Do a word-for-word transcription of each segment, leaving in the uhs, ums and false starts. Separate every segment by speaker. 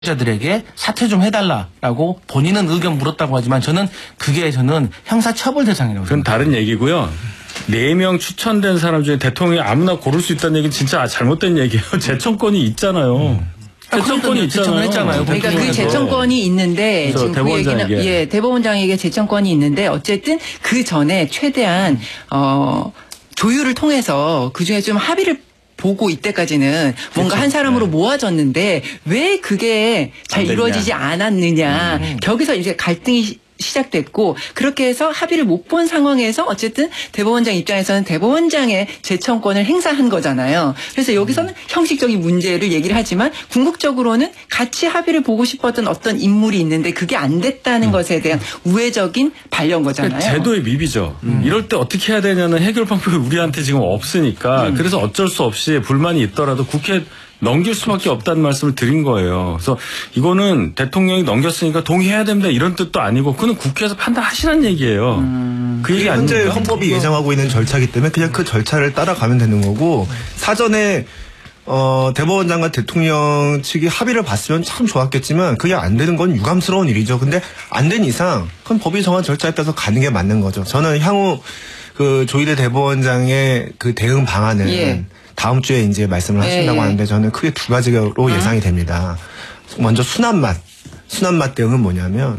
Speaker 1: 자들에게 사퇴 좀 해달라라고 본인은 의견 물었다고 하지만 저는 그게 저는 형사처벌 대상이라고
Speaker 2: 그건
Speaker 1: 생각합니다.
Speaker 2: 다른 얘기고요. 네 명 추천된 사람 중에 대통령이 아무나 고를 수 있다는 얘기는 진짜 잘못된 얘기예요. 제청권이 있잖아요. 음. 제청권이 있잖아요.
Speaker 1: 했잖아요.
Speaker 3: 그러니까 그 제청권이 있는데 지금 그 얘기는 예 대법원장에게 제청권이 있는데 어쨌든 그 전에 최대한 어 조율을 통해서 그 중에 좀 합의를 보고 이때까지는 뭔가
Speaker 2: 그렇죠.
Speaker 3: 한 사람으로
Speaker 2: 네.
Speaker 3: 모아졌는데 왜 그게 잘 이루어지지 않았느냐.
Speaker 2: 음.
Speaker 3: 거기서 이제 갈등이 시작됐고 그렇게 해서 합의를 못 본 상황에서 어쨌든 대법원장 입장에서는 대법원장의 제청권을 행사한 거잖아요. 그래서 여기서는 형식적인 문제를 얘기를 하지만 궁극적으로는 같이 합의를 보고 싶었던 어떤 인물이 있는데 그게 안 됐다는 음. 것에 대한 우회적인 반려인 거잖아요.
Speaker 2: 그러니까 제도의 미비죠. 음. 이럴 때 어떻게 해야 되냐는 해결 방법이 우리한테 지금 없으니까 음. 그래서 어쩔 수 없이 불만이 있더라도 국회 넘길 수밖에 없다는 말씀을 드린 거예요. 그래서 이거는 대통령이 넘겼으니까 동의해야 됩니다. 이런 뜻도 아니고 그는 국회에서 판단하시라는 얘기예요. 음. 그 얘기
Speaker 4: 현재
Speaker 2: 아닙니까?
Speaker 4: 헌법이 예정하고 있는 절차이기 때문에 그냥 그 절차를 따라가면 되는 거고 사전에 어, 대법원장과 대통령 측이 합의를 봤으면 참 좋았겠지만 그게 안 되는 건 유감스러운 일이죠. 근데 안 된 이상 그건 법이 정한 절차에 따라서 가는 게 맞는 거죠. 저는 향후 그 조희대 대법원장의 그 대응 방안은 예. 다음 주에 이제 말씀을 하신다고 예. 하는데 저는 크게 두 가지로 아. 예상이 됩니다. 먼저 순한맛. 순한맛 대응은 뭐냐면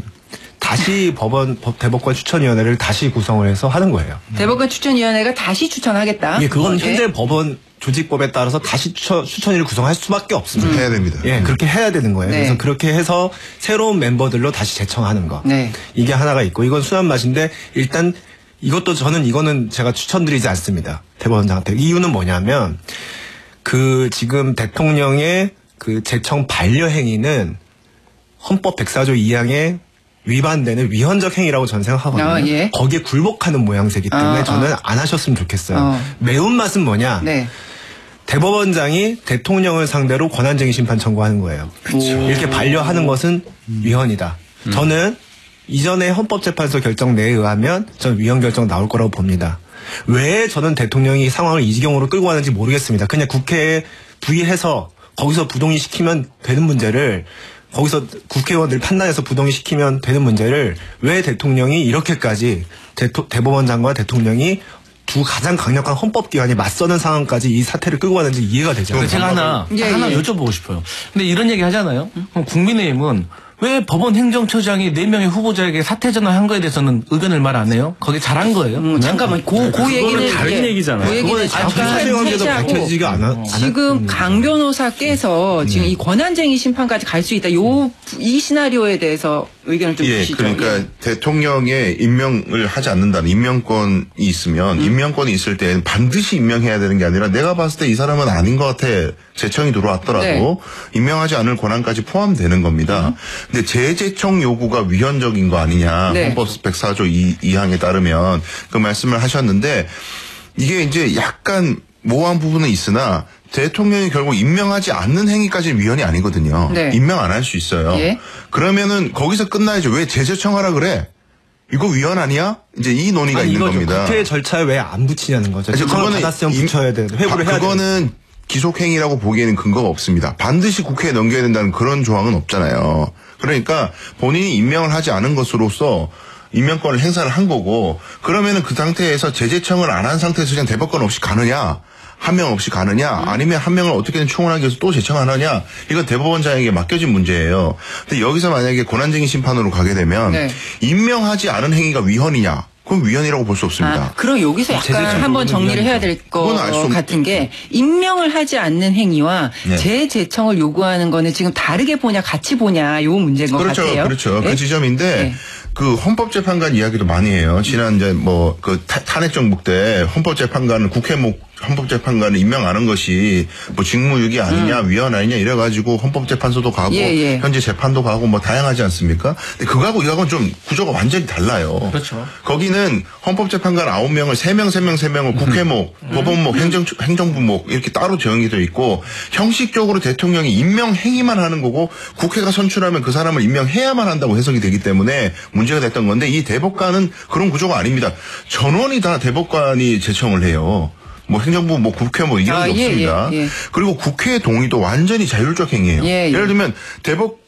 Speaker 4: 다시 법원, 대법관 추천위원회를 다시 구성을 해서 하는 거예요.
Speaker 3: 대법관 추천위원회가 다시 추천하겠다?
Speaker 4: 예, 그건 예. 현재 법원 조직법에 따라서 다시 추천, 추천위를 구성할 수밖에 없습니다.
Speaker 5: 음. 해야 됩니다.
Speaker 4: 예,
Speaker 5: 음.
Speaker 4: 그렇게 해야 되는 거예요.
Speaker 3: 네.
Speaker 4: 그래서 그렇게 해서 새로운 멤버들로 다시 제청하는 거.
Speaker 3: 네.
Speaker 4: 이게 하나가 있고 이건 순한맛인데 일단 이것도 저는 이거는 제가 추천드리지 않습니다. 대법원장한테. 이유는 뭐냐면 그 지금 대통령의 그 제청 반려 행위는 헌법 백사조 이 항에 위반되는 위헌적 행위라고 저는 생각하거든요.
Speaker 3: 어, 예.
Speaker 4: 거기에 굴복하는 모양새이기 때문에
Speaker 3: 어,
Speaker 4: 저는
Speaker 3: 어.
Speaker 4: 안 하셨으면 좋겠어요.
Speaker 3: 어.
Speaker 4: 매운맛은 뭐냐?
Speaker 3: 네.
Speaker 4: 대법원장이 대통령을 상대로 권한쟁의 심판 청구하는 거예요.
Speaker 3: 그렇죠.
Speaker 4: 이렇게 반려하는 것은 위헌이다. 음. 저는 이전에 헌법재판소 결정 내에 의하면 저는 위헌 결정 나올 거라고 봅니다. 왜 저는 대통령이 상황을 이 지경으로 끌고 가는지 모르겠습니다. 그냥 국회에 부의해서 거기서 부동의 시키면 되는 문제를 거기서 국회의원들 판단해서 부동의 시키면 되는 문제를 왜 대통령이 이렇게까지 대토, 대법원장과 대통령이 두 가장 강력한 헌법기관이 맞서는 상황까지 이 사태를 끌고 가는지 이해가 되지 않아요.
Speaker 1: 제가 하나,
Speaker 3: 예,
Speaker 1: 하나
Speaker 3: 예.
Speaker 1: 여쭤보고 싶어요. 근데 이런 얘기 하잖아요. 그럼 국민의힘은 왜 법원 행정처장이 네 명의 후보자에게 사퇴 전화한 거에 대해서는 의견을 말 안 해요? 거기 잘한 거예요?
Speaker 3: 음, 잠깐만, 고, 고 얘기는
Speaker 2: 다른
Speaker 3: 예,
Speaker 2: 얘기잖아요.
Speaker 3: 그 얘기는 잠깐
Speaker 4: 사실관계도
Speaker 3: 해제하고
Speaker 4: 밝혀지지가 않아.
Speaker 3: 지금 강 변호사께서 지금 이 권한쟁의 심판까지 갈 수 있다. 요 이 시나리오에 대해서 의견을 좀
Speaker 5: 예,
Speaker 3: 주시죠.
Speaker 5: 그러니까
Speaker 3: 예.
Speaker 5: 대통령의 임명을 하지 않는다는 임명권이 있으면
Speaker 3: 음.
Speaker 5: 임명권이 있을 때는 반드시 임명해야 되는 게 아니라 내가 봤을 때 이 사람은 아닌 것 같아 제청이 들어왔더라도
Speaker 3: 네.
Speaker 5: 임명하지 않을 권한까지 포함되는 겁니다.
Speaker 3: 음.
Speaker 5: 근데 재제청 요구가 위헌적인 거 아니냐
Speaker 3: 네.
Speaker 5: 헌법 백사조 이 항에 따르면 그 말씀을 하셨는데 이게 이제 약간 모호한 부분은 있으나 대통령이 결국 임명하지 않는 행위까지는 위헌이 아니거든요.
Speaker 3: 네.
Speaker 5: 임명 안 할 수 있어요.
Speaker 3: 예.
Speaker 5: 그러면은 거기서 끝나야죠. 왜 재제청하라 그래? 이거 위헌 아니야? 이제 이 논의가
Speaker 4: 아니,
Speaker 5: 있는
Speaker 4: 이거죠.
Speaker 5: 겁니다.
Speaker 4: 국회 절차에 왜 안 붙이냐는 거죠.
Speaker 5: 그래서
Speaker 4: 그거는
Speaker 5: 그거는
Speaker 4: 받았으면
Speaker 5: 임-
Speaker 4: 붙여야 되는데 회부를
Speaker 5: 바-
Speaker 4: 해야 되는
Speaker 5: 그거는 기속행위라고 보기에는 근거가 없습니다. 반드시 국회에 넘겨야 된다는 그런 조항은 없잖아요. 그러니까 본인이 임명을 하지 않은 것으로서 임명권을 행사를 한 거고 그러면은 그 상태에서 재제청을 안 한 상태에서 그냥 대법관 없이 가느냐 한 명 없이 가느냐 아니면 한 명을 어떻게든 충원하기 위해서 또 제청하느냐 이건 대법원장에게 맡겨진 문제예요. 근데 여기서 만약에 권한쟁의 심판으로 가게 되면
Speaker 3: 네.
Speaker 5: 임명하지 않은 행위가 위헌이냐 그럼 위헌이라고 볼 수 없습니다.
Speaker 3: 아, 그럼 여기서 약간
Speaker 4: 제재적으로
Speaker 3: 한번 정리를 해야 될 것
Speaker 5: 그건 알수 없-
Speaker 3: 같은 게 임명을 하지 않는 행위와
Speaker 5: 네.
Speaker 3: 재제청을 요구하는 거는 지금 다르게 보냐 같이 보냐 요 문제인 것
Speaker 5: 그렇죠,
Speaker 3: 같아요.
Speaker 5: 그렇죠.
Speaker 3: 예?
Speaker 5: 그 지점인데
Speaker 3: 예.
Speaker 5: 그 헌법재판관 이야기도 많이 해요. 지난 이제 뭐 그 탄핵 정부 때 헌법재판관을 국회목 헌법재판관을 임명하는 것이 뭐 직무유기 아니냐
Speaker 3: 음.
Speaker 5: 위헌 아니냐 이래가지고 헌법재판소도 가고
Speaker 3: 예, 예.
Speaker 5: 현재 재판도 가고 뭐 다양하지 않습니까? 근데 그거하고 이거하고는 좀 구조가 완전히 달라요.
Speaker 1: 그렇죠.
Speaker 5: 거기는 헌법재판관 아홉 명을 세 명, 세 명, 세 명을 국회목,
Speaker 3: 음.
Speaker 5: 법원목, 행정, 행정부목 이렇게 따로 정해져 있고 형식적으로 대통령이 임명 행위만 하는 거고 국회가 선출하면 그 사람을 임명해야만 한다고 해석이 되기 때문에 문제가 됐던 건데 이 대법관은 그런 구조가 아닙니다. 전원이 다 대법관이 제청을 해요. 뭐 행정부, 뭐 국회 뭐 이런
Speaker 3: 아,
Speaker 5: 게
Speaker 3: 예,
Speaker 5: 없습니다.
Speaker 3: 예, 예.
Speaker 5: 그리고 국회의 동의도 완전히 자율적 행위예요.
Speaker 3: 예, 예.
Speaker 5: 예를 들면 대법